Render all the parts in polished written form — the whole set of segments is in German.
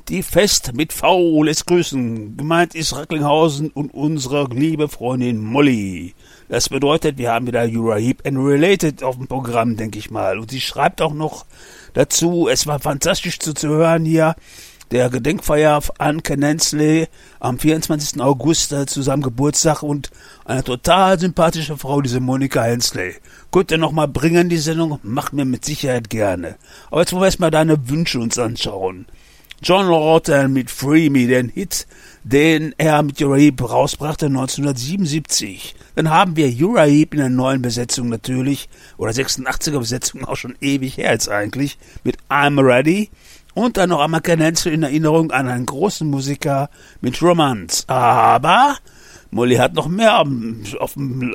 die Fest mit V lässt grüßen. Gemeint ist Recklinghausen und unsere liebe Freundin Molly. Das bedeutet, wir haben wieder Uriah Heep and Related auf dem Programm, denke ich mal. Und sie schreibt auch noch dazu, es war fantastisch zu hören hier, der Gedenkfeier an Ken Hensley am 24. August zu seinem Geburtstag und eine total sympathische Frau, diese Monika Hensley. Könnt ihr noch mal bringen, die Sendung? Macht mir mit Sicherheit gerne. Aber jetzt wollen wir erstmal deine Wünsche uns anschauen. John Lawton mit Free Me, den Hit, den er mit Uriah Heep rausbrachte 1977. Dann haben wir Uriah Heep in der neuen Besetzung natürlich, oder 86er Besetzung, auch schon ewig her jetzt eigentlich, mit I'm Ready. Und dann noch einmal Ken Hensley in Erinnerung an einen großen Musiker mit Romance. Aber Molly hat noch mehr auf dem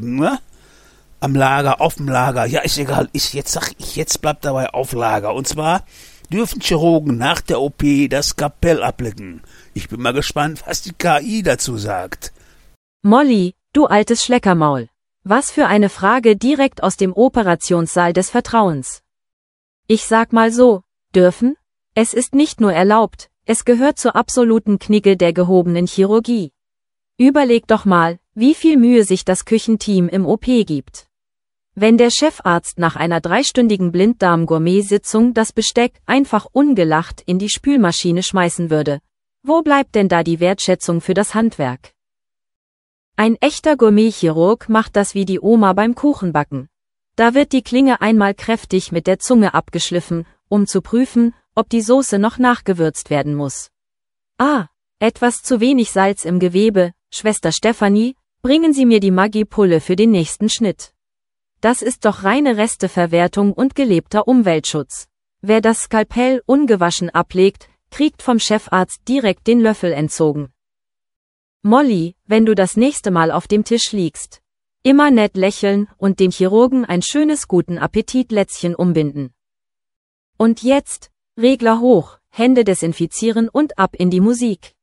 Lager. Ja, ist egal. Jetzt bleibt dabei auf Lager. Und zwar dürfen Chirurgen nach der OP das Skalpell ablecken. Ich bin mal gespannt, was die KI dazu sagt. Molly, du altes Schleckermaul. Was für eine Frage direkt aus dem Operationssaal des Vertrauens. Ich sag mal so, dürfen? Es ist nicht nur erlaubt, es gehört zur absoluten Knigge der gehobenen Chirurgie. Überleg doch mal, wie viel Mühe sich das Küchenteam im OP gibt. Wenn der Chefarzt nach einer 3-stündigen Blinddarm-Gourmet-Sitzung das Besteck einfach ungelacht in die Spülmaschine schmeißen würde, wo bleibt denn da die Wertschätzung für das Handwerk? Ein echter Gourmet-Chirurg macht das wie die Oma beim Kuchenbacken. Da wird die Klinge einmal kräftig mit der Zunge abgeschliffen, um zu prüfen, ob die Soße noch nachgewürzt werden muss. Etwas zu wenig Salz im Gewebe, Schwester Stefanie, bringen Sie mir die Maggi-Pulle für den nächsten Schnitt. Das ist doch reine Resteverwertung und gelebter Umweltschutz. Wer das Skalpell ungewaschen ablegt, kriegt vom Chefarzt direkt den Löffel entzogen. Molly, wenn du das nächste Mal auf dem Tisch liegst, immer nett lächeln und dem Chirurgen ein schönes guten Appetit-Lätzchen umbinden. Und jetzt, Regler hoch, Hände desinfizieren und ab in die Musik.